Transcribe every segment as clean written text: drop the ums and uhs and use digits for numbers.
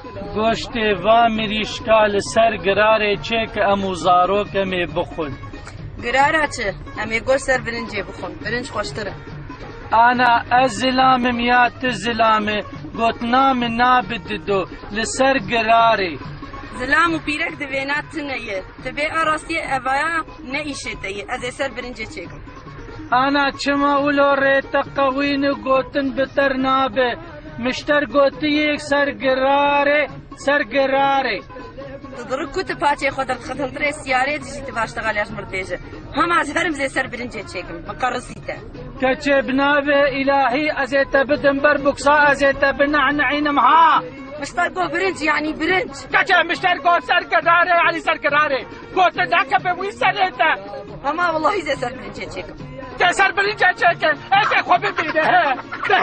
گوشتی و مریشکا لسر گراره چه که امو زاروکمی بخون. گراره چه؟ امی گوش سر برنجی بخون. برنج خوشتره. انا از زلامم یا تزلامه گوتنام نابددو لسر گراره. زلام و پیرک دوینات تنیه. تبی آراستی اوایا نیشه تیه. از سر برنجی چکم. انا چما اولو ریتا قوین گوتن بتر نابه. مشتر گوتی یک سر گراره. تدرك كنت باتي خدر ختم تري سيارة تجي تباشتغل ياش مرتجة هم عزهرم زي سر برنجة تشيكم مقرصيته كتب بنابه إلهي أزيت بدن بربكسا أزيت بنعنعين مها مشتركو برنج يعني برنج كتب مشتركو سر قراري يعني سر قراري قلت لك بوي سريته هما والله زي سر برنجة تشيكم سر برنجة تشيكم ايه خو ببينه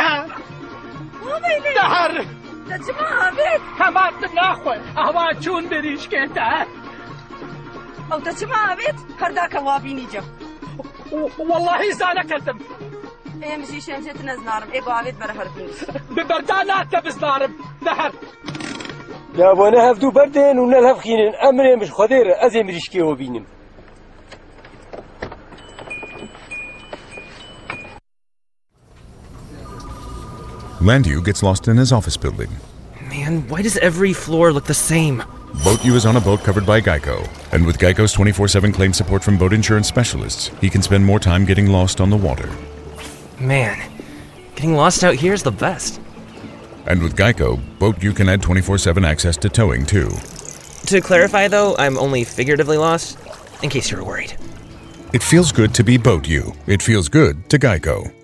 دهر تجمع بيت هما تناخوه اهوا چون بریش كيتا او تجمع بيت هرداك وابيني جو والله زانكتم ايه مشي شمشت نزنارم ايه قوابيت برهر بنيش ببردانات تبزنارم دهر يا بوانا هفدو بردين ونالهف خينين امري مش خدير ازي مريشكي وبينم Landu gets lost in his office building. Man, why does every floor look the same? Boat U is on a boat covered by Geico. And with Geico's 24/7 claim support from boat insurance specialists, he can spend more time getting lost on the water. Man, getting lost out here is the best. And with Geico, Boat U can add 24/7 access to towing too. To clarify though, I'm only figuratively lost, in case you were worried. It feels good to be Boat U. It feels good to Geico.